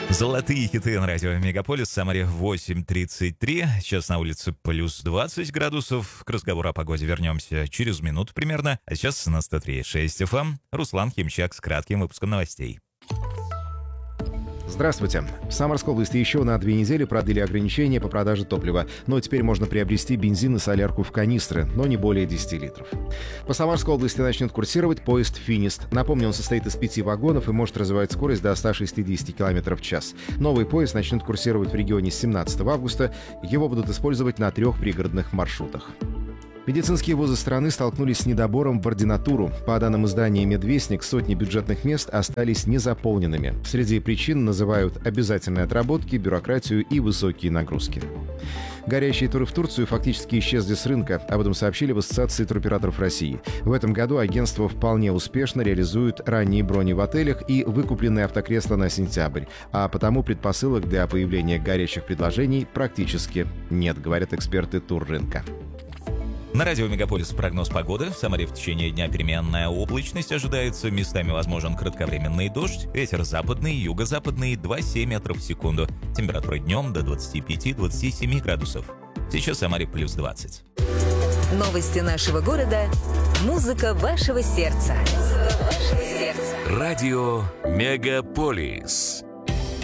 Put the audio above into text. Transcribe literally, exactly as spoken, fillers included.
Золотые хиты на радио Мегаполис. В Самаре восемь тридцать три. Сейчас на улице плюс двадцать градусов. К разговору о погоде вернемся через минуту примерно. А сейчас на сто три и шесть эф эм Руслан Химчак с кратким выпуском новостей. Здравствуйте. В Самарской области еще на две недели продлили ограничения по продаже топлива, но теперь можно приобрести бензин и солярку в канистры, но не более десяти литров. По Самарской области начнет курсировать поезд «Финист». Напомню, он состоит из пяти вагонов и может развивать скорость до ста шестидесяти километров в час. Новый поезд начнет курсировать в регионе с семнадцатого августа. Его будут использовать на трех пригородных маршрутах. Медицинские вузы страны столкнулись с недобором в ординатуру. По данным издания «Медвестник», сотни бюджетных мест остались незаполненными. Среди причин называют обязательные отработки, бюрократию и высокие нагрузки. Горящие туры в Турцию фактически исчезли с рынка. Об этом сообщили в Ассоциации туроператоров России. В этом году агентство вполне успешно реализует ранние брони в отелях и выкупленные автокресла на сентябрь. А потому предпосылок для появления горячих предложений практически нет, говорят эксперты туррынка. На радио Мегаполис прогноз погоды. В Самаре в течение дня переменная облачность ожидается. Местами возможен кратковременный дождь. Ветер западный, юго-западный два семь метров в секунду. Температура днем до двадцати пяти двадцати семи градусов. Сейчас в Самаре плюс двадцать. Новости нашего города. Музыка вашего сердца. Музыка вашего сердца. Радио Мегаполис.